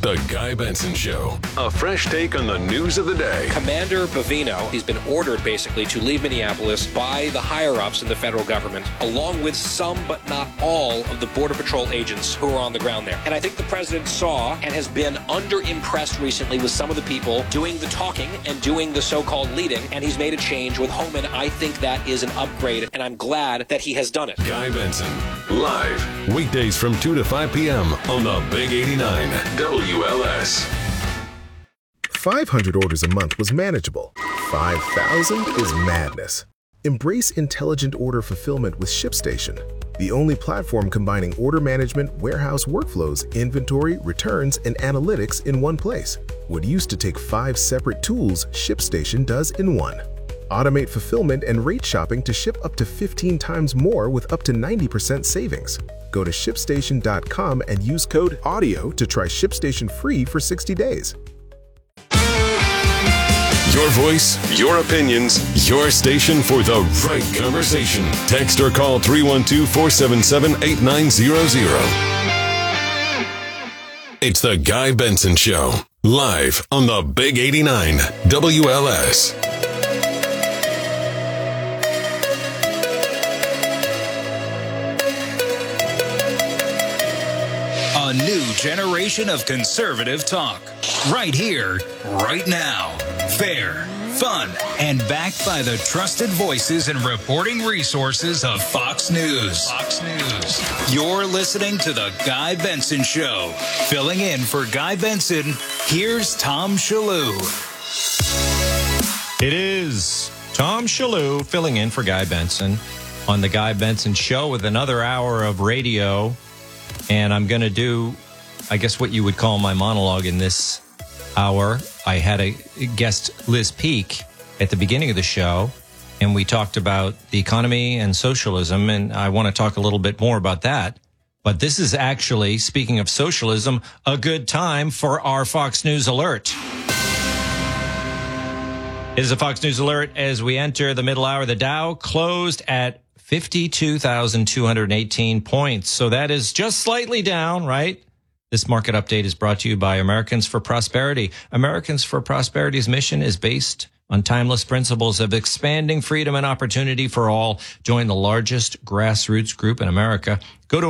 The Guy Benson Show. A fresh take on the news of the day. Commander Bovino, he's been ordered basically to leave Minneapolis by the higher-ups in the federal government, along with some but not all of the Border Patrol agents who are on the ground there. And I think the president saw and has been under-impressed recently with some of the people doing the talking and doing the so-called leading, and he's made a change with Homan. I think that is an upgrade, and I'm glad that he has done it. Guy Benson, live, weekdays from 2 to 5 p.m. on the Big 89 WLS. 500 orders a month was manageable. 5,000 is madness. Embrace intelligent order fulfillment with ShipStation, the only platform combining order management, warehouse workflows, inventory, returns, and analytics in one place. What used to take 5 separate tools, ShipStation does in one. Automate fulfillment and rate shopping to ship up to 15 times more with up to 90% savings. Go to ShipStation.com and use code AUDIO to try ShipStation free for 60 days. Your voice, your opinions, your station for the right conversation. Text or call 312-477-8900. It's the Guy Benson Show, live on the Big 89 WLS. A new generation of conservative talk. Right here, right now. Fair, fun, and backed by the trusted voices and reporting resources of Fox News. Fox News. You're listening to The Guy Benson Show. Filling in for Guy Benson, here's Tom Shillue. It is Tom Shillue filling in for Guy Benson on The Guy Benson Show with another hour of radio. And I'm going to do, I guess, what you would call my monologue in this hour. I had a guest, Liz Peek, at the beginning of the show, and we talked about the economy and socialism, and I want to talk a little bit more about that. But this is actually, speaking of socialism, a good time for our Fox News Alert. It is a Fox News Alert as we enter the middle hour. The Dow closed at 52,218 points. So that is just slightly down, right? This market update is brought to you by Americans for Prosperity. Americans for Prosperity's mission is based on timeless principles of expanding freedom and opportunity for all. Join the largest grassroots group in America. Go to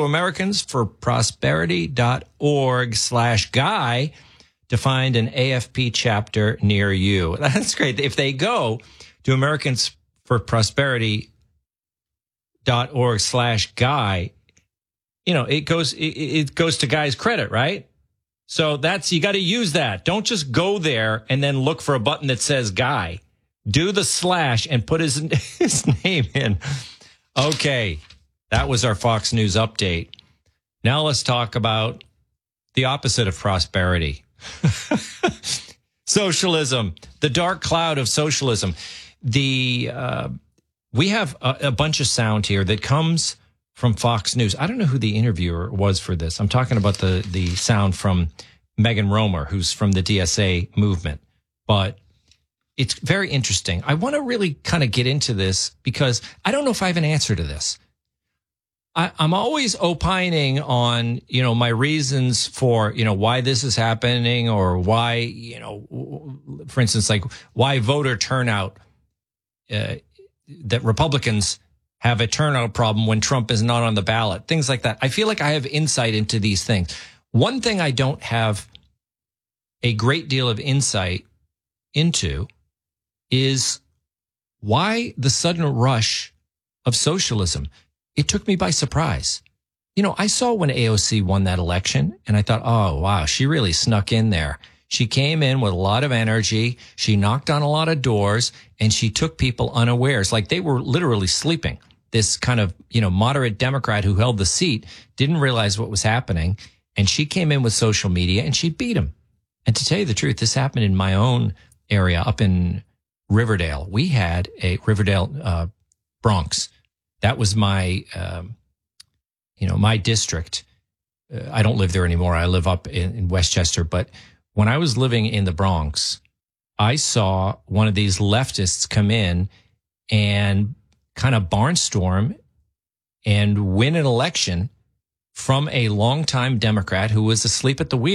americansforprosperity.org/guy to find an AFP chapter near you. That's great. If they go to americansforprosperity.org/guy, you know, it goes to Guy's credit, right? So you got to use that. Don't just go there and then look for a button that says Guy. Do the slash and put his name in. Okay. That was our Fox News update. Now let's talk about the opposite of prosperity. Socialism, the dark cloud of socialism. We have a bunch of sound here that comes from Fox News. I don't know who the interviewer was for this. I'm talking about the sound from Megan Romer, who's from the DSA movement. But it's very interesting. I want to really kind of get into this because I don't know if I have an answer to this. I'm always opining on, my reasons for, why this is happening or why, for instance, like why voter turnout, that Republicans have a turnout problem when Trump is not on the ballot, things like that. I feel like I have insight into these things. One thing I don't have a great deal of insight into is why the sudden rush of socialism. It took me by surprise. I saw when AOC won that election and I thought, oh, wow, she really snuck in there. She came in with a lot of energy. She knocked on a lot of doors and she took people unawares, like they were literally sleeping. This kind of, moderate Democrat who held the seat didn't realize what was happening. And she came in with social media and she beat him. And to tell you the truth, this happened in my own area up in Riverdale. We had a Riverdale, Bronx. That was my, my district. I don't live there anymore. I live up in Westchester. But when I was living in the Bronx, I saw one of these leftists come in and kind of barnstorm and win an election from a longtime Democrat who was asleep at the wheel.